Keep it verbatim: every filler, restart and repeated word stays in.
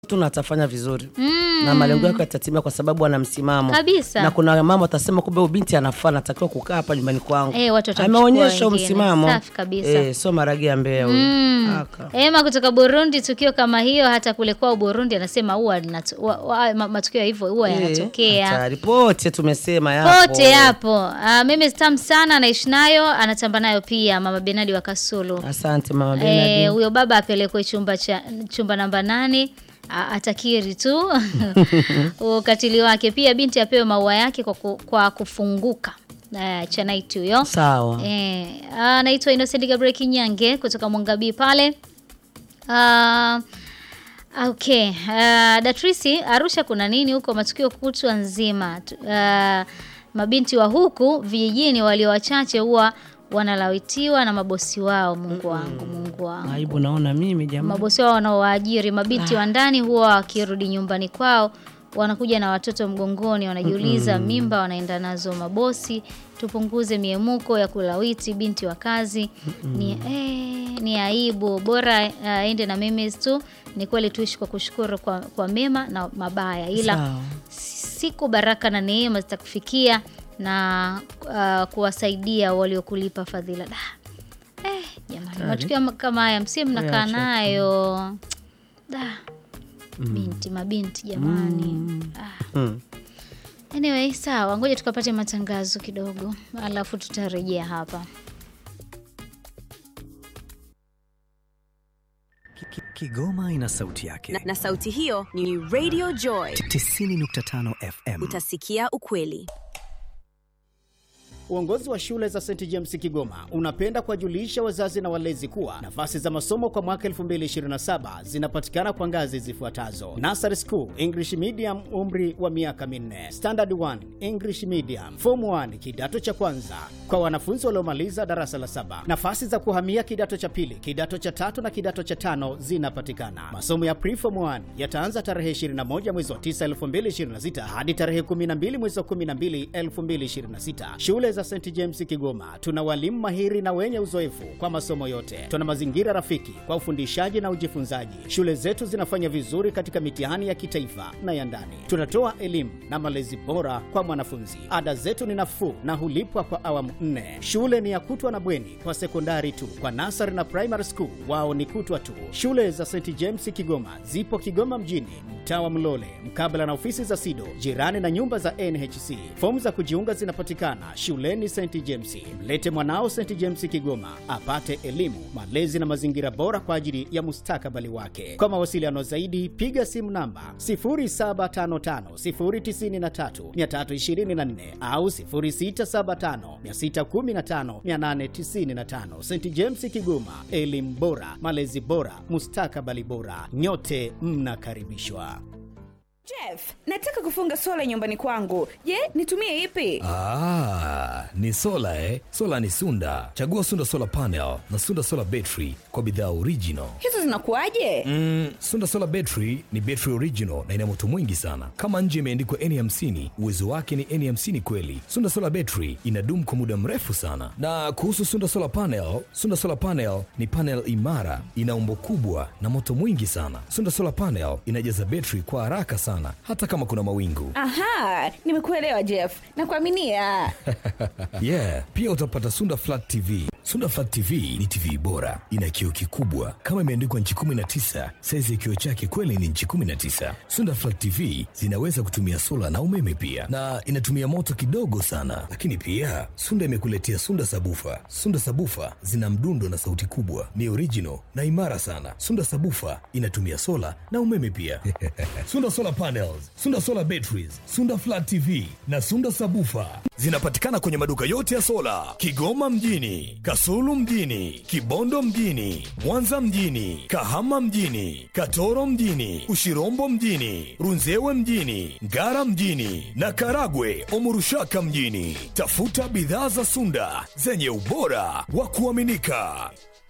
tunatafanya vizuri. Mm. Na malengo yake yatatimia kwa sababu ana msimamo. Kabisa. Na kuna mama watasema kumbe binti anafaa anatakiwa kukaa hapa nyumbani kwangu. Eh, watu watamchukua. Ameonyesha msimamo. Safi kabisa. Eh, so maragi ya Mbeya huyo. Mm. Ema kutoka Burundi, tukio kama hiyo hata kule kwa Burundi anasema huwa matukio hivyo huwa yanatokea. Hata ripoti tumesema yapo. Pote hapo. Uh, mimi stam sana anaishi nayo, anatamba nayo pia Mama Benadi wa Kasulu. Asante Mama Benadi. Eh, huyo baba apelekwe chumba cha chumba namba nane. Atakiri tu ukatili wake. Pia binti apewe maua yake kwa, ku, kwa kufunguka. Uh, Chanaiti huyo. Sawa. Eh, anaitwa Innocent Gabriel Kinyange kutoka Mwangabii pale. Uh, okay. Uh, Datrisi, Arusha kuna nini huko? Matukio kutwa nzima. Uh, mabinti wa huku vijijini walio wachache huwa wanalawitiwa na mabosi wao. Mungu wangu, Mungu wangu. Aibu naona mimi jamaa. Mabosi wao wanaowaajiri mabinti ah. wa ndani huwa wakirudi nyumbani kwao wanakuja na watoto mgongoni, wanajiuliza mm -mm. mimba wanaenda nazo mabosi. Tupunguze miemuko ya kulawiti binti wa kazi. Mm -mm. Ni eh, ni aibu. Bora aende uh, na memes tu. Ni kweli tuishi kwa kushukuru kwa, kwa mema na mabaya. Ila Sao. siku baraka na neema zitakufikia na uh, kuwasaidia waliokulipa fadhila. Da. Eh, jamani, matukio kama haya msimu mnakaa nayo. Da. Mm. Binti mabinti jamani. Mm. Ah. Mm. Anyway, sawa, ngoja tukapate matangazo kidogo, alafu tutarejea hapa. Kigoma ina sauti yake. Na, na sauti hiyo ni Radio Joy tisini nukta tano F M. Utasikia ukweli. Uongozi wa shule za Saint James Kigoma unapenda kuwajulisha wazazi na walezi kuwa nafasi za masomo kwa mwaka elfu mbili ishirini na saba zinapatikana kwa ngazi zifuatazo: Nursery School English Medium, umri wa miaka minne; Standard one English Medium; Form one kidato cha kwanza kwa wanafunzi waliomaliza darasa la saba. Nafasi za kuhamia kidato cha pili, kidato cha tatu na kidato cha tano zinapatikana. Masomo ya Pre-Form one yataanza tarehe ishirini na moja mwezi wa tisa elfu mbili ishirini na sita hadi tarehe kumi na mbili mwezi wa kumi na mbili elfu mbili ishirini na sita. Shule za Saint James Kigoma tuna walimu mahiri na wenye uzoefu kwa masomo yote. Tuna mazingira rafiki kwa ufundishaji na ujifunzaji. Shule zetu zinafanya vizuri katika mitihani ya kitaifa na ya ndani. Tunatoa elimu na malezi bora kwa mwanafunzi. Ada zetu ni nafuu na hulipwa kwa awamu nne. Shule ni ya kutwa na bweni kwa sekondari tu. Kwa nursery na primary school wao ni kutwa tu. Shule za Saint James Kigoma zipo Kigoma mjini, mtaa wa Mlole, mkabala na ofisi za SIDO, jirani na nyumba za N H C. Fomu za kujiunga zinapatikana shuleni Saint James. Mlete mwanao Saint James Kigoma apate elimu, malezi na mazingira bora kwa ajili ya mustakabali wake. Kwa mawasiliano zaidi piga simu namba sifuri saba tano tano sifuri tisa tatu mia tatu ishirini na nne au sifuri sita saba tano sita one tano mia nane tisini na tano. Saint James Kigoma, elimu bora, malezi bora, mustakabali bora. Nyote mnakaribishwa. Jeff, nataka kufunga sola nyumbani kwangu. Je, nitumie ipi? Ah, ni sola eh. Sola ni Sunda. Chagua Sunda Solar Panel na Sunda Solar Battery kwa bidhaa original. Hizo zinakuaje? Mm, Sunda Solar Battery ni battery original na ina moto mwingi sana. Kama nje imeandikwa N hamsini, uwezo wake ni N hamsini kweli. Sunda Solar Battery inadumu kwa muda mrefu sana. Na kuhusu Sunda Solar Panel, Sunda Solar Panel ni panel imara, ina umbo kubwa na moto mwingi sana. Sunda Solar Panel inajaza battery kwa haraka sana, hata kama kuna mawingu. Aha, nimekuelewa Jeff. Nakuaminia. Yeah, pia utapata Sunda Flat T V. Sunda Flat T V ni T V bora, ina kioo kikubwa kama imeandikwa inchi kumi na tisa. Size ya kioo chake kweli ni inchi kumi na tisa. Sunda Flat T V zinaweza kutumia sola na umeme pia, na inatumia moto kidogo sana. Lakini pia Sunda imekuletea Sunda Sabufa. Sunda Sabufa zina mdundo na sauti kubwa, ni original na imara sana. Sunda Sabufa inatumia sola na umeme pia. Sunda Solar Panels, Sunda Solar Batteries, Sunda Flat T V na Sunda Sabufa zinapatikana kwenye maduka yote ya sola Kigoma mjini, Kasulu mjini, Kibondo mjini, Mwanza mjini, Kahama mjini, Katoro mjini, Ushirombo mjini, Runzewe mjini, Ngara mjini na Karagwe Omurushaka mjini. Tafuta bidhaa za Sunda zenye ubora wa kuaminika.